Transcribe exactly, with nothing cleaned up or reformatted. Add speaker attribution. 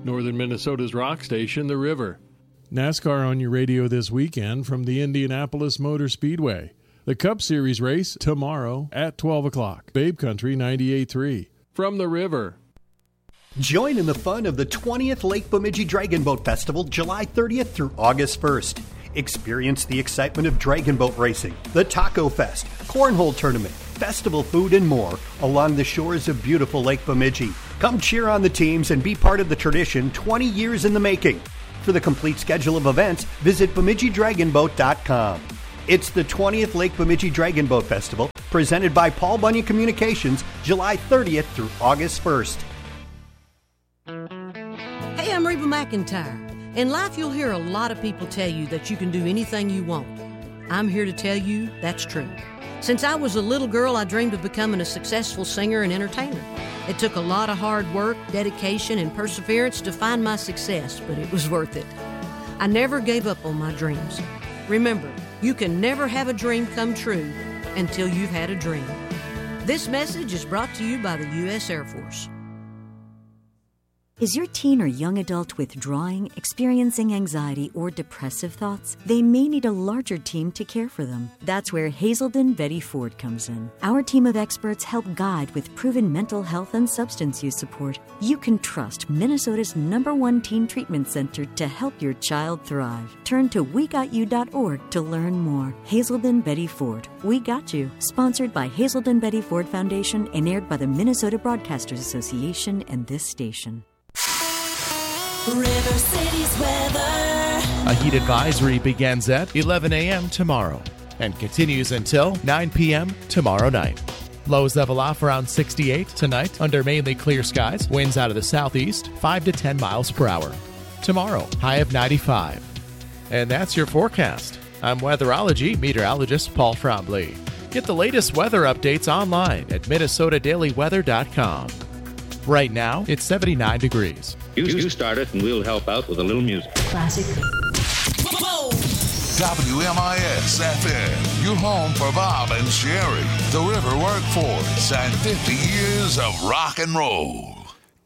Speaker 1: Northern Minnesota's rock station, The River.
Speaker 2: NASCAR on your radio this weekend from the Indianapolis Motor Speedway. The Cup Series race tomorrow at twelve o'clock. Babe Country ninety-eight point three.
Speaker 1: From The River.
Speaker 3: Join in the fun of the twentieth Lake Bemidji Dragon Boat Festival, July thirtieth through August first. Experience the excitement of dragon boat racing, the Taco Fest, Cornhole Tournament, festival food, and more along the shores of beautiful Lake Bemidji. Come cheer on the teams and be part of the tradition twenty years in the making. For the complete schedule of events, visit Bemidji Dragon Boat dot com. It's the twentieth Lake Bemidji Dragon Boat Festival, presented by Paul Bunyan Communications, July thirtieth through August first.
Speaker 4: Hey, I'm Reba McEntire. In life, you'll hear a lot of people tell you that you can do anything you want. I'm here to tell you that's true. Since I was a little girl, I dreamed of becoming a successful singer and entertainer. It took a lot of hard work, dedication, and perseverance to find my success, but it was worth it. I never gave up on my dreams. Remember, you can never have a dream come true until you've had a dream. This message is brought to you by the U S Air Force.
Speaker 5: Is your teen or young adult withdrawing, experiencing anxiety, or depressive thoughts? They may need a larger team to care for them. That's where Hazelden Betty Ford comes in. Our team of experts help guide with proven mental health and substance use support. You can trust Minnesota's number one teen treatment center to help your child thrive. Turn to we got you dot org to learn more. Hazelden Betty Ford. We Got You. Sponsored by Hazelden Betty Ford Foundation and aired by the Minnesota Broadcasters Association and this station.
Speaker 6: River City's weather.
Speaker 7: A heat advisory begins at eleven a.m. tomorrow and continues until nine p.m. tomorrow night. Lows level off around sixty-eight tonight under mainly clear skies. Winds out of the southeast, five to ten miles per hour. Tomorrow, high of ninety-five. And that's your forecast. I'm weatherology meteorologist Paul Frombley. Get the latest weather updates online at Minnesota Daily Weather dot com. Right now, it's seventy-nine degrees.
Speaker 8: You, you start it, and we'll help out with a little music.
Speaker 6: Classic.
Speaker 9: W M I S F M, your home for Bob and Sherry, the River Workforce, and fifty years of rock and roll.